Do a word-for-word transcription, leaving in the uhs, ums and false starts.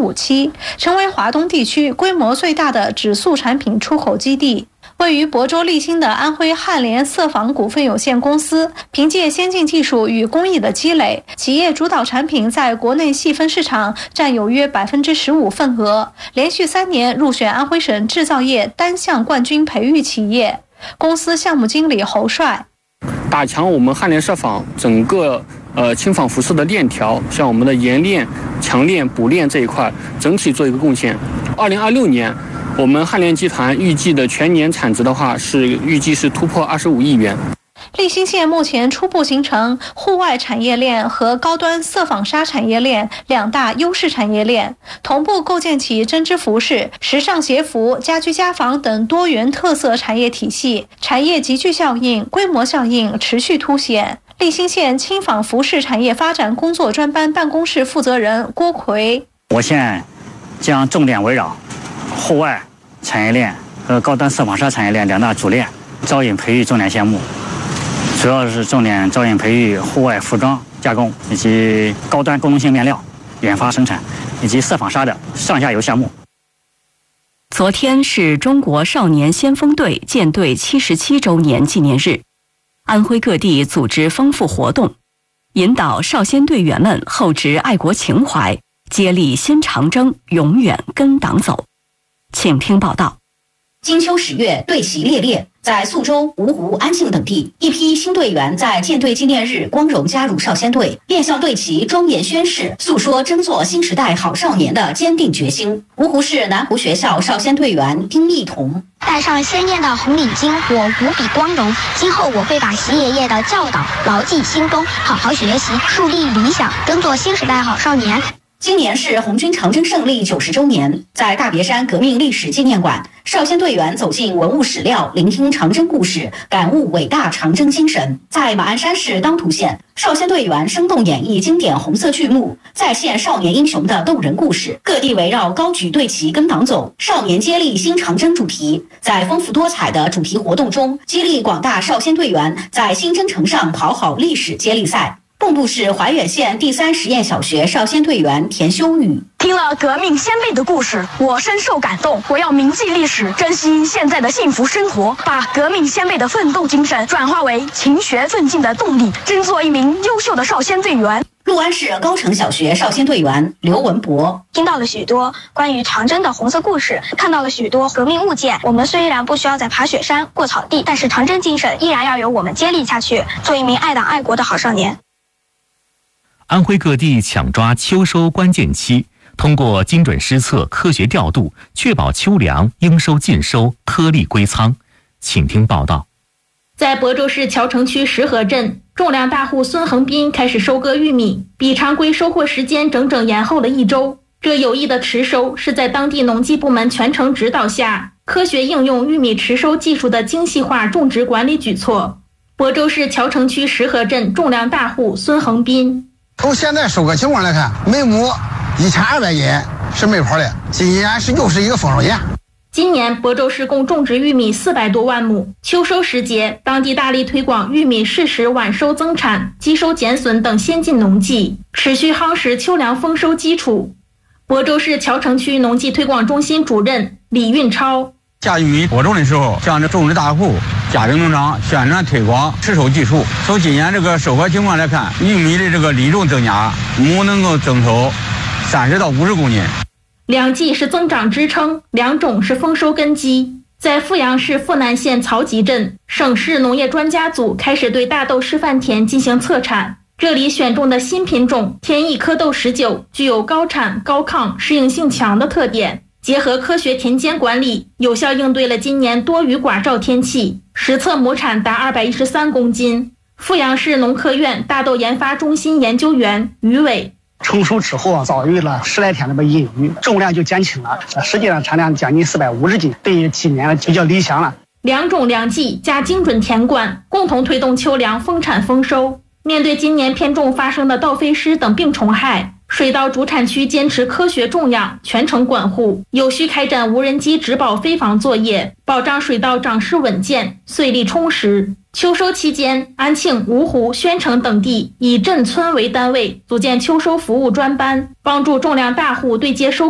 五期，成为华东地区规模最大的纸塑产品出口基地。位于亳州立新的安徽汉联色纺股份有限公司，凭借先进技术与工艺的积累，企业主导产品在国内细分市场占有约百分之十五份额，连续三年入选安徽省制造业单项冠军培育企业。公司项目经理侯帅， 打强我们汉联色纺整个呃轻纺服饰的链条，像我们的盐链、强链、补链这一块，整体做一个贡献。二零二六年。我们汉联集团预计的全年产值的话，是预计是突破二十五亿元。 立新县目前初步形成户外产业链和高端色纺纱产业链两大优势产业链，同步构建起针织服饰、时尚鞋服、家居家纺等多元特色产业体系，产业集聚效应、规模效应持续凸显。立新县轻纺服饰产业发展工作专班办公室负责人郭奎， 我县将重点围绕户外产业链和高端色纺纱产业链两大主链招引培育重点项目，主要是重点招引培育户外服装加工以及高端功能性面料研发生产以及色纺纱的上下游项目。 昨天是中国少年先锋队建队七十七周年纪念日，安徽各地组织丰富活动，引导少先队员们厚植爱国情怀，接力新长征，永远跟党走。请听报道。 金秋十月，队旗猎猎，在宿州、芜湖、安庆等地，一批新队员在建队纪念日光荣加入少先队，面向队旗庄严宣誓，诉说争做新时代好少年的坚定决心。芜湖市南湖学校少先队员丁义彤， 戴上鲜艳的红领巾，我无比光荣。今后我会把习爷爷的教导牢记心中，好好学习，树立理想，争做新时代好少年。 今年是红军长征胜利九十周年，在大别山革命历史纪念馆，少先队员走进文物史料，聆听长征故事，感悟伟大长征精神。在马鞍山市当涂县，少先队员生动演绎经典红色剧目，再现少年英雄的动人故事。各地围绕高举队旗跟党走，少年接力新长征主题，在丰富多彩的主题活动中，激励广大少先队员在新征程上跑好历史接力赛。蚌埠市怀远县第三实验小学少先队员田修宇， 听了革命先辈的故事，我深受感动。我要铭记历史，珍惜现在的幸福生活，把革命先辈的奋斗精神转化为勤学奋进的动力，争做一名优秀的少先队员。 六安市高城小学少先队员刘文博， 听到了许多关于长征的红色故事，看到了许多革命物件。我们虽然不需要再爬雪山、过草地，但是长征精神依然要由我们接力下去，做一名爱党爱国的好少年。 安徽各地抢抓秋收关键期，通过精准施策、科学调度，确保秋粮应收尽收，颗粒归仓。请听报道。 在亳州市谯城区石河镇，种粮大户孙恒斌开始收割玉米，比常规收获时间整整延后了一周。这有益的迟收是在当地农技部门全程指导下，科学应用玉米迟收技术的精细化种植管理举措。亳州市谯城区石河镇种粮大户孙恒斌， 从现在收割情况来看，每亩一千二百斤是没跑的，今年是又是一个丰收年。 今年亳州市共种植玉米四百多万亩，秋收时节，当地大力推广玉米适时晚收增产、积收减损等先进农技，持续夯实秋粮丰收基础。亳州市谯城区农技推广中心主任李运超， 下玉米播种的时候，向着种植大户、家庭农场宣传推广迟收技术。从今年这个收获情况来看，玉米的这个粒重增加，亩能够增收三十到五十公斤。 粮技是增长支撑，粮种是丰收根基。在阜阳市阜南县曹集镇，省市农业专家组开始对大豆示范田进行测产。这里选种的新品种天意蝌蚪十九具有高产、高抗、适应性强的特点，结合科学田间管理，有效应对了今年多雨寡照天气，实测亩产达二百一十三公斤。阜阳市农科院大豆研发中心研究员于伟， 成熟之后啊，遭遇了十来天的阴雨，重量就减轻了，实际上产量将近四百五十斤，对今年比较理想了。 两种粮技加精准田管，共同推动秋粮丰产丰收。面对今年偏重发生的稻飞虱等病虫害，水稻主产区坚持科学种养、全程管护，有序开展无人机植保飞防作业，保障水稻长势稳健、穗粒充实。秋收期间，安庆、芜湖、宣城等地以镇村为单位，组建秋收服务专班，帮助种粮大户对接收